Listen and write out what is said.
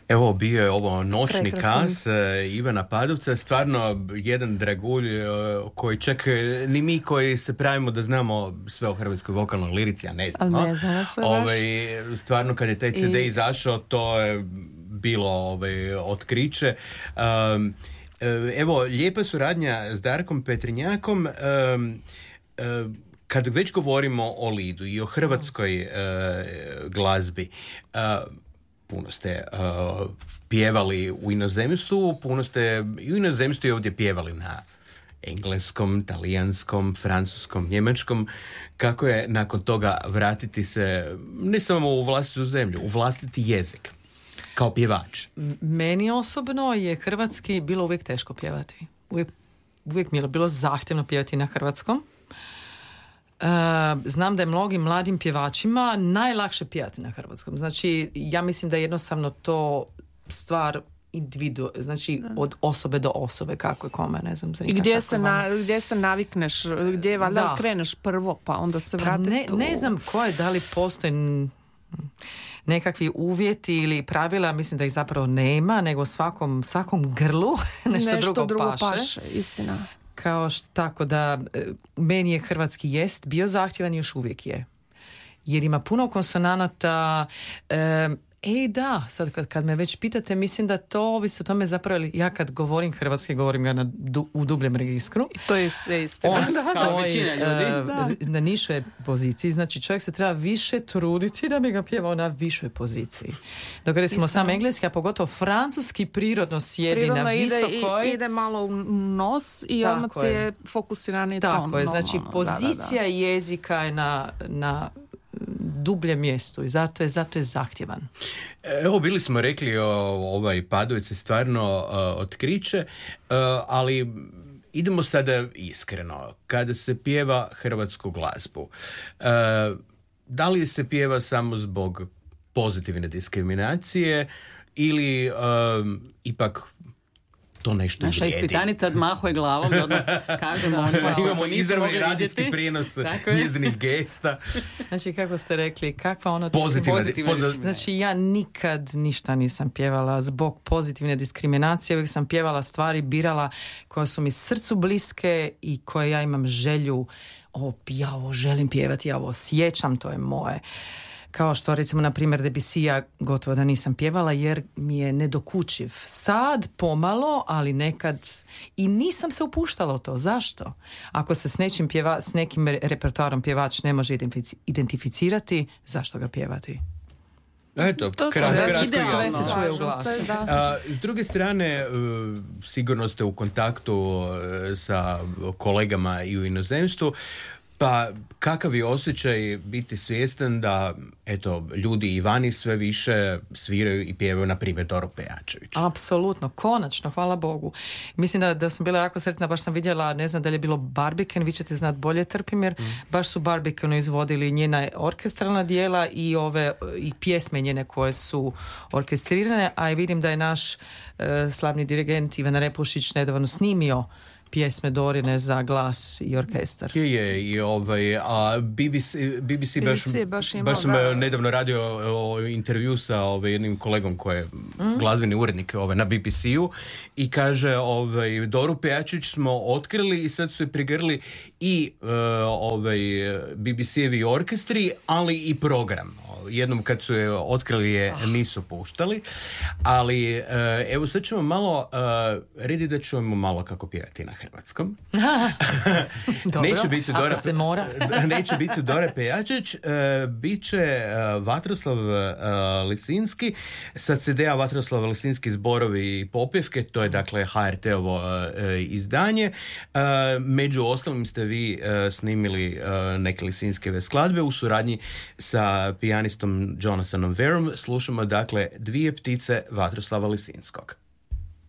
Evo, bio je ovo noćni kas Ivana Padovca, stvarno jedan dragulj koji čak ni mi koji se pravimo da znamo sve o hrvatskoj vokalnoj lirici, a ne znamo. Ali ne znamo sve baš. Stvarno, kad je taj CD izašao, to je bilo otkriće. Evo, lijepa suradnja s Darkom Petrinjakom. Kad već govorimo o lidu i o hrvatskoj glazbi, puno ste pjevali u inozemstvu, puno ste i u inozemstvu i ovdje pjevali na engleskom, talijanskom, francuskom, njemačkom. Kako je nakon toga vratiti se ne samo u vlastitu zemlju, u vlastiti jezik kao pjevač? Meni osobno je hrvatski bilo uvijek teško pjevati. Uvijek mi je bilo zahtjevno pjevati na hrvatskom. Znam da je mnogim mladim pjevačima najlakše pjevati na hrvatskom. Znači, ja mislim da je jednostavno to stvar znači od osobe do osobe, kako je kome, ne znam. I gdje se navikneš, gdje valjda kreneš prvo, pa onda se vrati tu. Ne znam da li postoji nekakvi uvjeti ili pravila, mislim da ih zapravo nema, nego svakom grlu nešto drugo paše. Istina. Kao što, tako da meni je hrvatski jest bio zahtjevan i još uvijek je. Jer ima puno konsonanata. Sad kad me već pitate, mislim da to ovisi o tome zapravo, ja kad govorim hrvatski, govorim ga u dubljem registru. To je sve istina. On stoji na nižoj poziciji, znači čovjek se treba više truditi da bi ga pjevao na višoj poziciji. Dok recimo sam engleski, a pogotovo francuski prirodno sjedi na visokoj. Ide malo u nos i odmah ti je fokusirani ton. Tako je, znači pozicija jezika je na dublje mjesto i zato je zahtjevan. Evo, bili smo rekli Padovec je stvarno otkriće, ali idemo sada iskreno. Kada se pjeva hrvatsku glazbu, da li se pjeva samo zbog pozitivne diskriminacije ili ipak to nešto naša vrijedi? Ispitanica odmahuje glavom da odmah kažemo imamo izravni radijski prijenos njezinih gesta. Znači, kako ste rekli, kakva ono pozitivna. Znači, ja nikad ništa nisam pjevala zbog pozitivne diskriminacije, uvijek sam pjevala stvari, birala koje su mi srcu bliske i koje ja imam želju, ja ovo želim pjevati, ja ovo osjećam, to je moje. Kao što recimo, na primjer, Debussija gotovo da nisam pjevala jer mi je nedokučiv. Sad pomalo, ali nekad i nisam se upuštala u to. Zašto? Ako se s nekim repertoarom pjevač ne može identificirati, zašto ga pjevati? Eto, sve se čuje u glasu. S druge strane, sigurno ste u kontaktu sa kolegama i u inozemstvu. Pa kakav je osjećaj biti svjestan da ljudi i vani sve više sviraju i pjevaju, na primjer, Doro Pejačević? Apsolutno, konačno, hvala Bogu. Mislim da sam bila jako sretna, baš sam vidjela, ne znam da li je bilo Barbican, vi ćete znati bolje, Trpimir, baš su Barbicanu izvodili njena orkestralna dijela i pjesme njene koje su orkestrirane, a i vidim da je naš slavni dirigent Ivan Repušić nedavno snimio pjesme Dorine za glas i orkestar. A BBC baš sam nedavno radio intervju sa jednim kolegom koji je glazbeni urednik na BBC-u i kaže Doru Pejačić smo otkrili i sad su je prigrli i BBC-evi orkestri, ali i program. Jednom kad su je otkrili je nisu puštali, ali evo sad ćemo malo redi da čujemo malo kako pjevati na hrvatskom. Dobro, ako se mora. Neće biti Dore Pejačić, bit će Vatroslav Lisinski sa CD-a Vatroslav Lisinski zborovi i popjevke, to je dakle HRT-ovo izdanje. Među ostalim ste vi snimili neke Lisinskeve skladbe u suradnji sa pijanistom Jonathanom Verom. Slušamo dakle Dvije ptice Vatroslava Lisinskog.